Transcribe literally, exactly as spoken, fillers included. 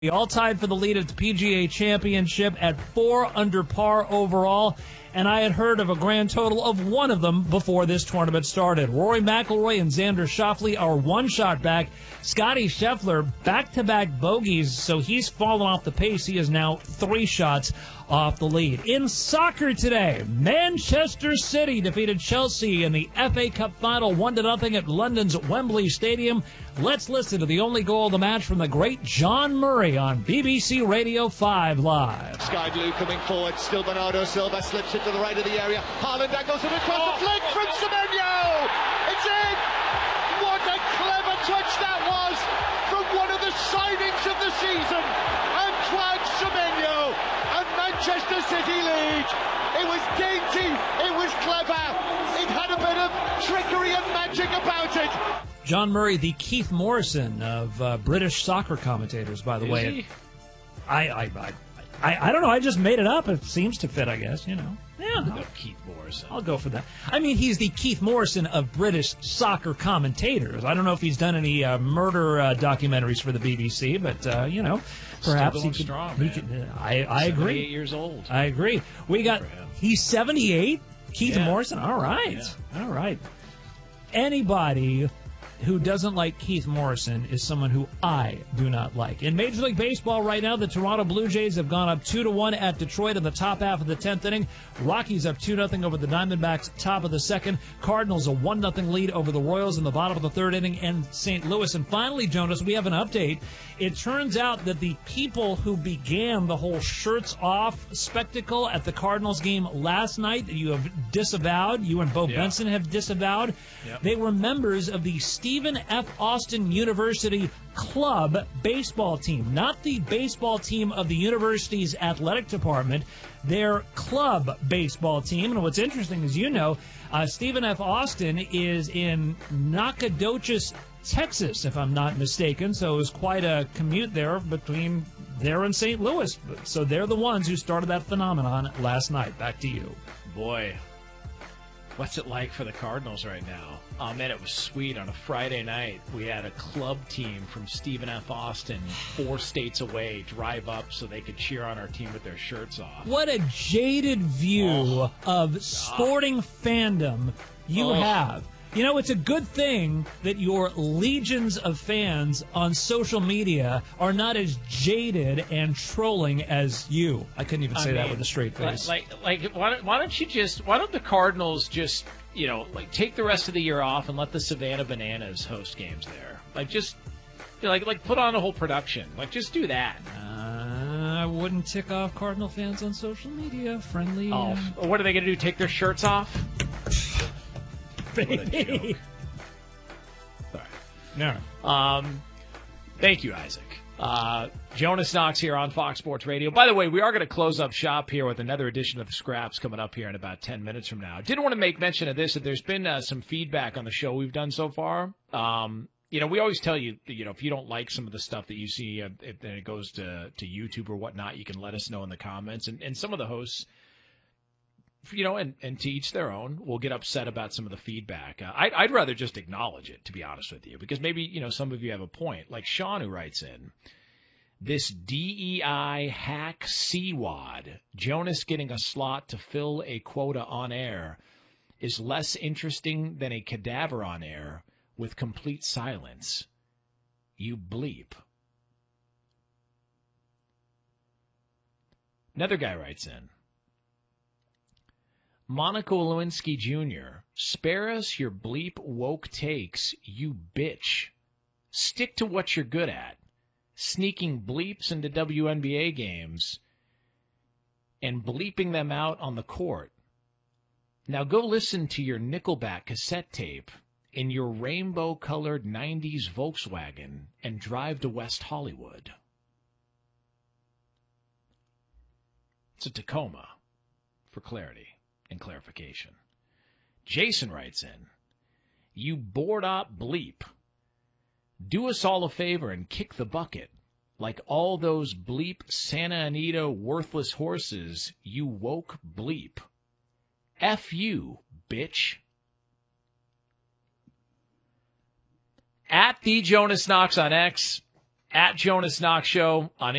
All tied for the lead at the P G A Championship at four under par overall, and I had heard of a grand total of one of them before this tournament started. Rory McIlroy and Xander Schauffele are one shot back. Scottie Scheffler, back-to-back bogeys, so he's fallen off the pace. He is now three shots off the lead. In soccer today, Manchester City defeated Chelsea in the F A Cup final one to nothing at London's Wembley Stadium. Let's listen to the only goal of the match from the great John Murray on B B C Radio five Live. Sky Blue coming forward, still Bernardo Silva slips into the right of the area. Haaland angles it across the flick from Semenyo! It's in! What a clever touch that was from one of the signings of the season! Antoine Semenyo, and Manchester City lead. It was dainty, it was clever, it had a bit of trickery and magic about it. John Murray, the Keith Morrison of uh, British soccer commentators, by the Is way. he? I, I, I, I, I don't know. I just made it up. It seems to fit, I guess. You know. Yeah. No, Keith Morrison. I'll go for that. I mean, he's the Keith Morrison of British soccer commentators. I don't know if he's done any uh, murder uh, documentaries for the B B C, but uh, you know, perhaps Still going he could. strong, he man. could uh, I, I agree. seventy-eight years old. I agree. We got. for him. He's seventy-eight. Keith Yeah. Morrison. All right. Yeah. All right. Anybody who doesn't like Keith Morrison is someone who I do not like. In Major League Baseball right now, the Toronto Blue Jays have gone up two to one at Detroit in the top half of the tenth inning. Rockies up two nothing over the Diamondbacks, top of the second. Cardinals a one nothing lead over the Royals in the bottom of the third inning, and Saint Louis. And finally, Jonas, we have an update. It turns out that the people who began the whole shirts off spectacle at the Cardinals game last night that you have disavowed, you and Bo Yeah. Benson have disavowed, Yep. they were members of the Stephen F. Austin University club baseball team, not the baseball team of the university's athletic department, their club baseball team. And what's interesting is, you know, uh, Stephen F. Austin is in Nacogdoches, Texas, if I'm not mistaken, so it was quite a commute there between there and Saint Louis. So they're the ones who started that phenomenon last night. Back to you. Boy, what's it like for the Cardinals right now? Oh, man, it was sweet. On a Friday night, we had a club team from Stephen F. Austin, four states away, drive up so they could cheer on our team with their shirts off. What a jaded view Oh. of sporting fandom you Oh. have. You know, it's a good thing that your legions of fans on social media are not as jaded and trolling as you. I couldn't even say I that mean, with a straight face. Like, like why, don't, why don't you just, why don't the Cardinals just, you know, like take the rest of the year off and let the Savannah Bananas host games there? Like, just, you know, like, like put on a whole production. Like, just do that. Uh, I wouldn't tick off Cardinal fans on social media. Friendly. Oh, uh, what are they going to do? Take their shirts off? What a baby. joke. All right. No. Um, thank you, Isaac. Uh, Jonas Knox here on Fox Sports Radio. By the way, we are going to close up shop here with another edition of the Scraps coming up here in about ten minutes from now. Did want to make mention of this, that there's been uh, some feedback on the show we've done so far. Um, you know, we always tell you, you know, if you don't like some of the stuff that you see, uh, if then it goes to, to YouTube or whatnot, you can let us know in the comments. And, and some of the hosts, you know, and, and to each their own, will get upset about some of the feedback. Uh, I'd, I'd rather just acknowledge it, to be honest with you, because maybe, you know, some of you have a point. Like Sean, who writes in, this D E I hack C W A D, Jonas getting a slot to fill a quota on air, is less interesting than a cadaver on air with complete silence. You bleep. Another guy writes in, Monaco Lewinsky Junior, spare us your bleep woke takes, you bitch. Stick to what you're good at. Sneaking bleeps into W N B A games and bleeping them out on the court. Now go listen to your Nickelback cassette tape in your rainbow-colored nineties Volkswagen and drive to West Hollywood. It's a Tacoma, for clarity and clarification. Jason writes in, you bored-up bleep. Do us all a favor and kick the bucket. Like all those bleep Santa Anita worthless horses, you woke bleep. F you, bitch. At the Jonas Knox on X, at Jonas Knox Show on